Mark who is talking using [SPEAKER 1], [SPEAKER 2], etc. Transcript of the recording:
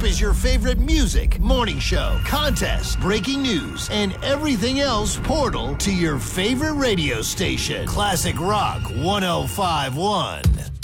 [SPEAKER 1] is your favorite music, morning show, contest, breaking news, and everything else portal to your favorite radio station. Classic Rock 105.1.